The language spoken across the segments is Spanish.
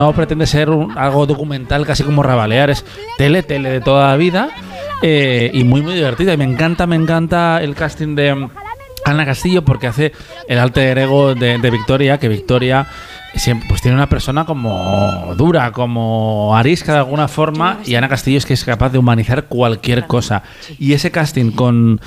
no pretende ser algo documental casi como Rabalear, es tele de toda la vida, y muy divertida. Y me encanta el casting de Ana Castillo, porque hace el alter ego de Victoria, que Victoria siempre pues tiene una persona como dura, como arisca de alguna forma, y Ana Castillo es que es capaz de humanizar cualquier cosa. Y ese casting con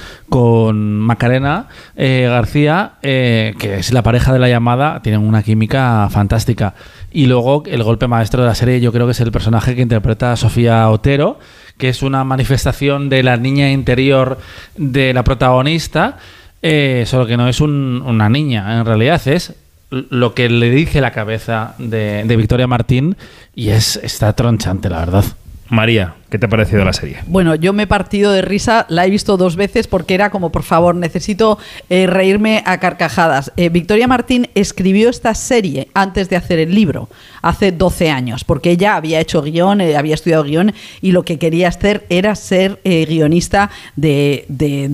Macarena García, que es la pareja de La Llamada, tienen una química fantástica. Y luego el golpe maestro de la serie yo creo que es el personaje que interpreta a Sofía Otero, que es una manifestación de la niña interior de la protagonista, solo que no es una niña, en realidad es lo que le dice la cabeza de Victoria Martín, y está tronchante, la verdad. María, ¿qué te ha parecido la serie? Bueno, yo me he partido de risa, la he visto 2 veces porque era como, por favor, necesito reírme a carcajadas. Victoria Martín escribió esta serie antes de hacer el libro, hace 12 años, porque ella había hecho guión, había estudiado guión, y lo que quería hacer era ser guionista de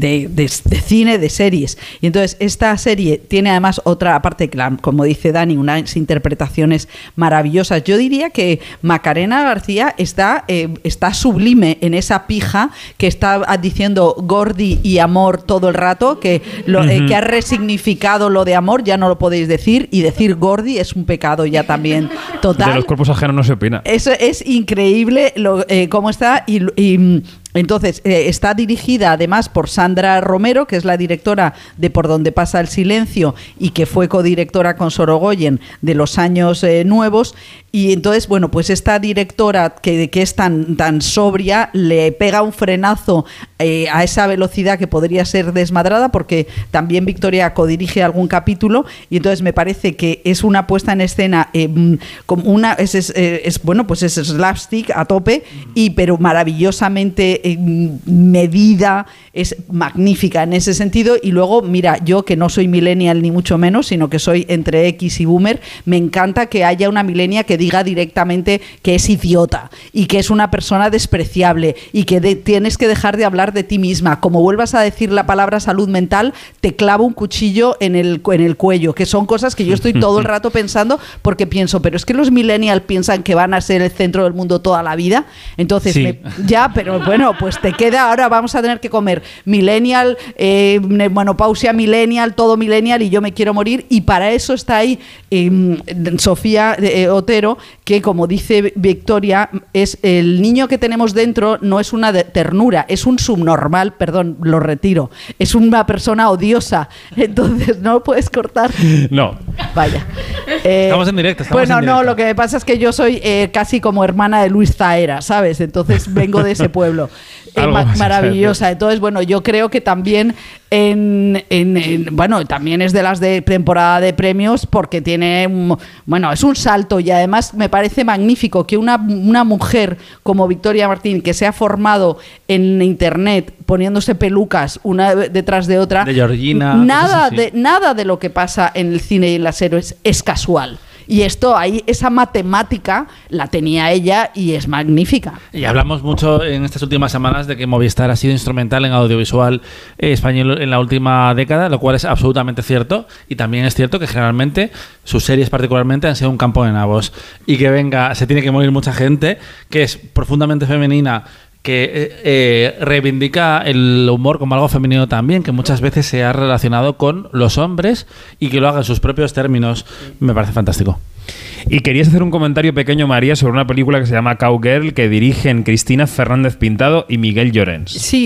cine, de series. Y entonces esta serie tiene además otra parte, como dice Dani, unas interpretaciones maravillosas. Yo diría que Macarena García está sublime en esa pija que está diciendo Gordi y amor todo el rato, que ha resignificado lo de amor, ya no lo podéis decir, y decir Gordi es un pecado ya también total. De los cuerpos ajenos no se opina. Eso es increíble cómo está, y entonces está dirigida además por Sandra Romero, que es la directora de Por donde pasa el silencio y que fue codirectora con Sorogoyen de Los años nuevos. Y entonces, bueno, pues esta directora que es tan sobria le pega un frenazo a esa velocidad que podría ser desmadrada, porque también Victoria codirige algún capítulo, y entonces me parece que es una puesta en escena como bueno, pues es slapstick a tope, pero maravillosamente medida, es magnífica en ese sentido. Y luego, mira, yo que no soy millennial ni mucho menos, sino que soy entre X y boomer, me encanta que haya una millennial que diga directamente que es idiota y que es una persona despreciable y que tienes que dejar de hablar de ti misma. Como vuelvas a decir la palabra salud mental, te clavo un cuchillo en el cuello, que son cosas que yo estoy todo el rato pensando, porque pienso, pero es que los millennials piensan que van a ser el centro del mundo toda la vida. Entonces, sí. Pero bueno, pues te queda, ahora vamos a tener que comer millennial, menopausia millennial, todo millennial, y yo me quiero morir. Y para eso está ahí Sofía Otero, que, como dice Victoria, es el niño que tenemos dentro, no es una ternura, es un subnormal, perdón, lo retiro, es una persona odiosa. Entonces, ¿no lo puedes cortar? No. Vaya. Estamos en directo. No, lo que me pasa es que yo soy casi como hermana de Luis Zaera, ¿sabes? Entonces vengo de ese pueblo. Maravillosa. Entonces, bueno, yo creo que también bueno, también es de las de temporada de premios, porque tiene es un salto, y además me parece magnífico que una mujer como Victoria Martín, que se ha formado en internet poniéndose pelucas una detrás de otra, de Georgina, nada de lo que pasa en el cine y en las series es casual. Y esto ahí, esa matemática la tenía ella, y es magnífica. Y hablamos mucho en estas últimas semanas de que Movistar ha sido instrumental en audiovisual español en la última década, lo cual es absolutamente cierto. Y también es cierto que generalmente sus series particularmente han sido un campo de nabos. Y que se tiene que morir mucha gente, que es profundamente femenina, que reivindica el humor como algo femenino también, que muchas veces se ha relacionado con los hombres, y que lo haga en sus propios términos. Me parece fantástico. Y querías hacer un comentario pequeño, María, sobre una película que se llama Cowgirl, que dirigen Cristina Fernández Pintado y Miguel Llorens. Sí,